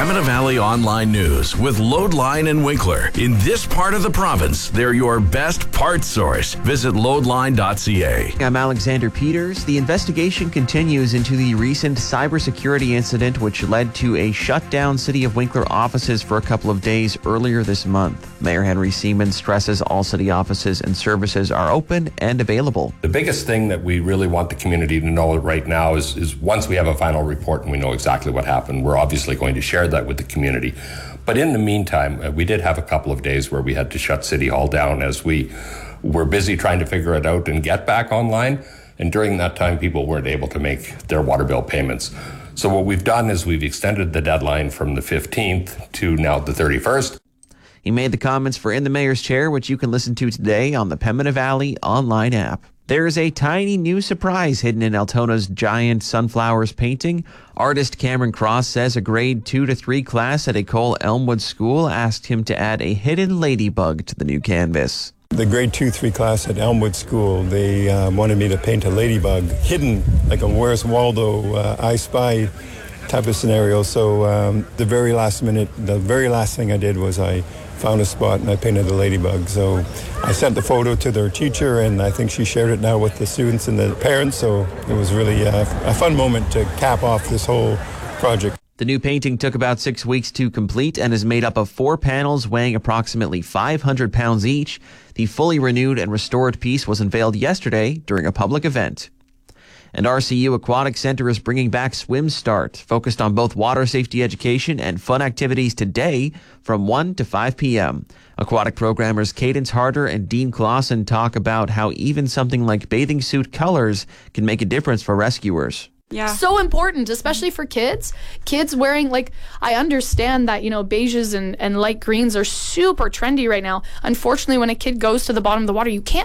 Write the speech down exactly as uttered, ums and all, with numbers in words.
Pembina Valley Online News with Loadline and Winkler. In this part of the province, they're your best parts source. Visit loadline dot c a. I'm Alexander Peters. The investigation continues into the recent cybersecurity incident which led to a shutdown City of Winkler offices for a couple of days earlier this month. Mayor Henry Seaman stresses all city offices and services are open and available. The biggest thing that we really want the community to know right now is, is once we have a final report and we know exactly what happened, we're obviously going to share that with the community. But in the meantime, uh, we did have a couple of days where we had to shut City Hall down as we were busy trying to figure it out and get back online. And during that time, people weren't able to make their water bill payments. So what we've done is we've extended the deadline from the fifteenth to now the thirty-first. He made the comments for In the Mayor's Chair, which you can listen to today on the Pembina Valley online app. There is a tiny new surprise hidden in Altona's giant sunflowers painting. Artist Cameron Cross says a grade two to three class at a Cole Elmwood school asked him to add a hidden ladybug to the new canvas. The grade two three class at Elmwood School, they uh, wanted me to paint a ladybug hidden, like a Where's Waldo, uh, I Spy type of scenario. So um, the very last minute, the very last thing I did was I found a spot and I painted the ladybug. So I sent the photo to their teacher and I think she shared it now with the students and the parents. So it was really uh, a fun moment to cap off this whole project. The new painting took about six weeks to complete and is made up of four panels weighing approximately five hundred pounds each. The fully renewed and restored piece was unveiled yesterday during a public event. And R C U Aquatic Center is bringing back Swim Start, focused on both water safety education and fun activities today from one to five p.m. Aquatic programmers Cadence Harder and Dean Clausen talk about how even something like bathing suit colors can make a difference for rescuers. Yeah. So important, especially for kids. Kids wearing, like, I understand that, you know, beiges and, and light greens are super trendy right now. Unfortunately, when a kid goes to the bottom of the water, you can't